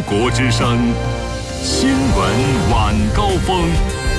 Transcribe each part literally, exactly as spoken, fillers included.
国之声新闻晚高峰。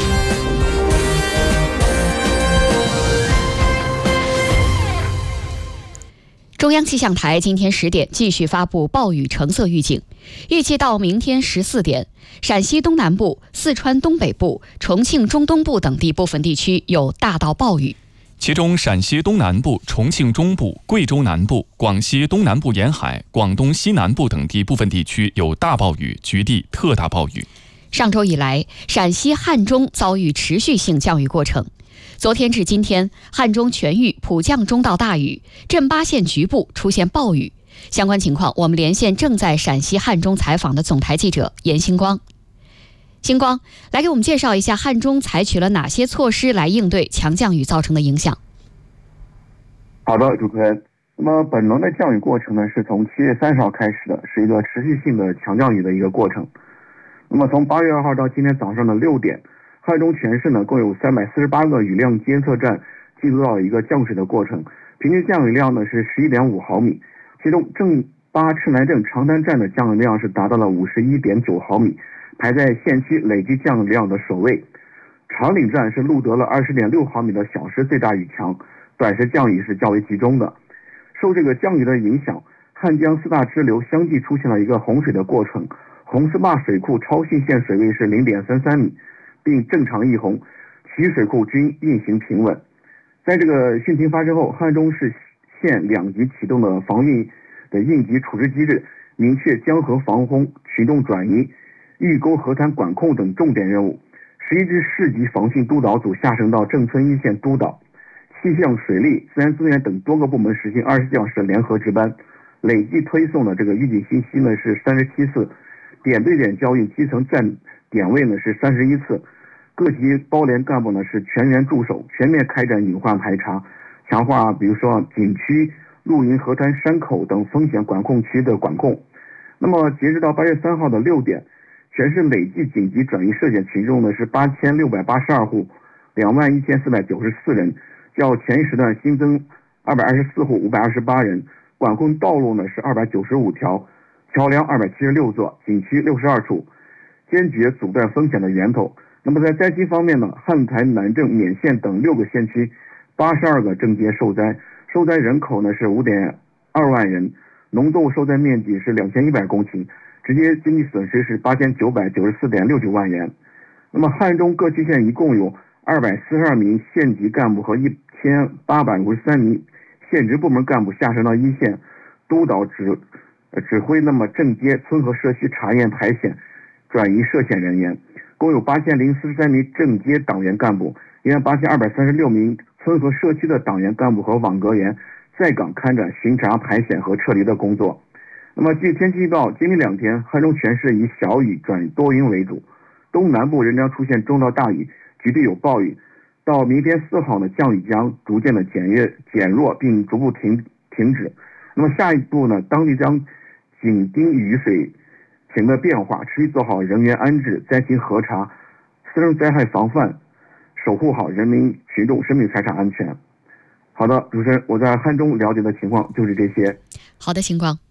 中央气象台今天十点继续发布暴雨橙色预警，预计到明天十四点，陕西东南部、四川东北部、重庆中东部等地部分地区有大到暴雨。 其中陕西东南部、重庆中部、贵州南部、广西东南部沿海、广东西南部等地部分地区有大暴雨，局地特大暴雨。 上周以来，陕西汉中遭遇持续性降雨过程。昨天至今天，汉中全域普降中到大雨，镇巴县局部出现暴雨。相关情况，我们连线正在陕西汉中采访的总台记者严星光。星光，来给我们介绍一下汉中采取了哪些措施来应对强降雨造成的影响。 好的，主持人。那么本轮的降雨过程呢，是从七月三十号开始的，是一个持续性的强降雨的一个过程。那么从八月二号到今天早上的六点，汉中全市呢共有三百四十八个雨量监测站记录到一个降水的过程，平均降雨量呢是十一点五毫米，其中正巴赤南镇长滩站的降雨量是达到了五十一点九毫米，排在县区累计降雨量的首位。长岭站是录得了二十点六毫米的小时最大雨强，短时降雨是较为集中的。受这个降雨的影响，汉江四大支流相继出现了一个洪水的过程，红四坝水库超汛线水位是 零点三三米，并正常溢洪，其余水库均运行平稳。在这个汛情发生后，汉中市县两级启动了防汛的应急处置机制，明确江河防洪、群众转移、峪沟河滩管控等重点任务。十一支市级防汛督导组下沉到镇村一线督导，气象、水利、自然资源等多个部门实行二十四小时联合值班，累计推送的这个预警信息呢是三十七次，点对点交运基层站点位呢是三十一次。各级包联干部呢是全员驻守，全面开展隐患排查，强化比如说景区、露营河滩、山口等风险管控区的管控。那么截止到八月三号的六点，全市累计紧急转移涉险群众呢是八千六百八十二户，两万一千四百九十四人，较前一时段新增二百二十四户五百二十八人，管控道路呢是二百九十五条，桥梁二百七十六座，景区六十二处，坚决阻断风险的源头。那么在灾区方面呢，汉台、南郑、勉县等六个县区八十二个镇街受灾，受灾人口呢是五点二万人，农作物受灾面积是两千一百公顷，直接经济损失是八千九百九十四点六九万元。那么汉中各区县一共有二百四十二名县级干部和一千八百五十三名县直部门干部下沉到一线，督导指指挥那么镇街、村和社区查验排险、转移涉险人员。共有八千零四十三名镇街党员干部，一万八千二百三十六名村和社区的党员干部和网格员在岗开展巡查、排险和撤离的工作。那么据天气预报，今明两天汉中全市以小雨转多云为主，东南部仍将出现中到大雨，局地有暴雨。到明天四号呢，降雨将逐渐的减弱减弱并逐步停停止。那么下一步呢，当地将紧盯雨水情的变化，持续做好人员安置、灾情核查、私人灾害防范，守护好人民群众生命财产安全。好的，主持人，我在汉中了解的情况就是这些。 好的，星光。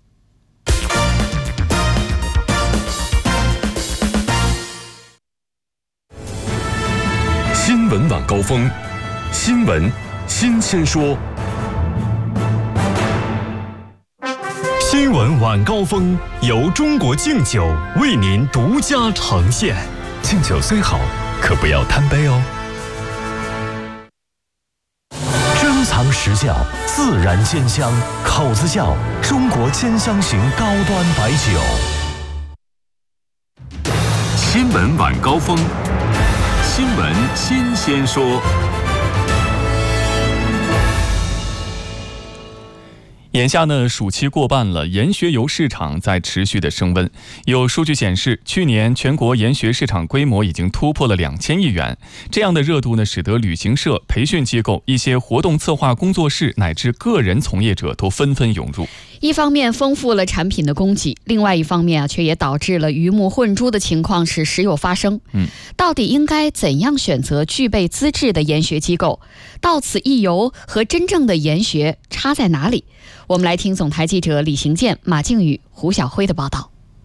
新闻晚高峰，新闻新鲜说。新闻晚高峰由中国敬酒为您独家呈现。敬酒虽好，可不要贪杯哦。珍藏实窖，自然鲜香，口子窖，中国千香型高端白酒。新闻晚高峰，新闻新鲜说。 眼下呢，暑期过半了，研学游市场在持续的升温。有数据显示，去年全国研学市场规模已经突破了两千亿元。这样的热度呢，使得旅行社、培训机构、一些活动策划工作室乃至个人从业者都纷纷涌入。 一方面丰富了产品的供给，另外一方面啊，却也导致了鱼目混珠的情况是时有发生。 嗯， 到底应该怎样选择具备资质的研学机构？到此一游和真正的研学差在哪里？我们来听总台记者李行健、马靖宇、胡晓辉的报道。